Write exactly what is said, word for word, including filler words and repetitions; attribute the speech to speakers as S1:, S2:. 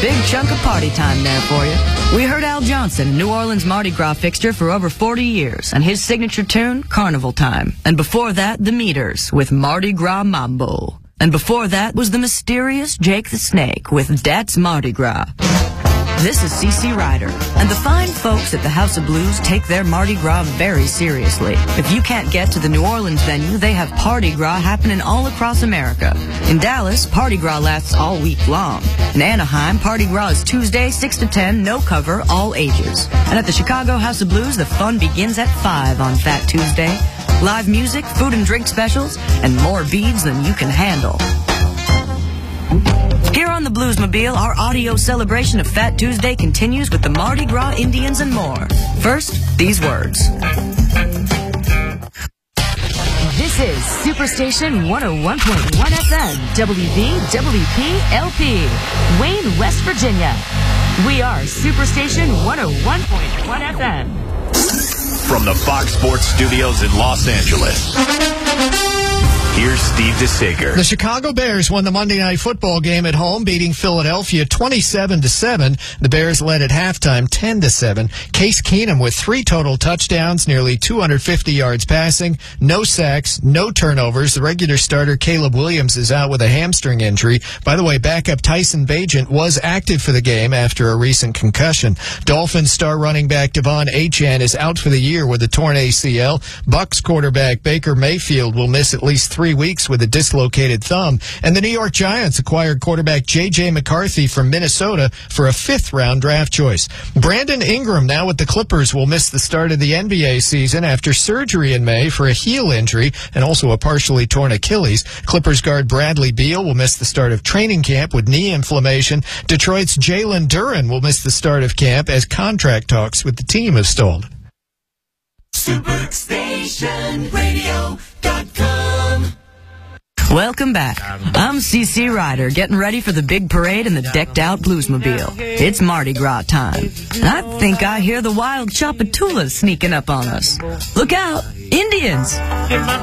S1: big chunk of party time there for you. We heard Al Johnson, New Orleans Mardi Gras fixture for over forty years, and his signature tune, Carnival Time. And before that, the Meters with Mardi Gras Mambo. And before that was the mysterious Jake the Snake with Dat's Mardi Gras. This is C C Ryder, and the fine folks at the House of Blues take their Mardi Gras very seriously. If you can't get to the New Orleans venue, they have Party Gras happening all across America. In Dallas, Party Gras lasts all week long. In Anaheim, Party Gras is Tuesday, six to ten, no cover, all ages. And at the Chicago House of Blues, the fun begins at five on Fat Tuesday. Live music, food and drink specials, and more beads than you can handle. Here on the Bluesmobile, our audio celebration of Fat Tuesday continues with the Mardi Gras Indians and more. First, these words.
S2: This is Superstation one oh one point one F M, W V W P L P, Wayne, West Virginia. We are Superstation one oh one point one F M.
S3: From the Fox Sports Studios in Los Angeles, here's Steve DeSager.
S4: The Chicago Bears won the Monday Night Football game at home, beating Philadelphia twenty-seven to seven. The Bears led at halftime ten to seven. Case Keenum with three total touchdowns, nearly two hundred fifty yards passing, no sacks, no turnovers. The regular starter Caleb Williams is out with a hamstring injury. By the way, backup Tyson Bagent was active for the game after a recent concussion. Dolphins star running back Devon Achane is out for the year with a torn A C L. Bucks quarterback Baker Mayfield will miss at least three weeks with a dislocated thumb. And the New York Giants acquired quarterback J J McCarthy from Minnesota for a fifth-round draft choice. Brandon Ingram, now with the Clippers, will miss the start of the N B A season after surgery in May for a heel injury and also a partially torn Achilles. Clippers guard Bradley Beal will miss the start of training camp with knee inflammation. Detroit's Jalen Duren will miss the start of camp as contract talks with the team have stalled.
S5: Superstation Radio dot com.
S1: Welcome back. I'm C C Ryder, getting ready for the big parade in the decked-out Bluesmobile. It's Mardi Gras time. And I think I hear the wild Chapatulas sneaking up on us. Look out, Indians!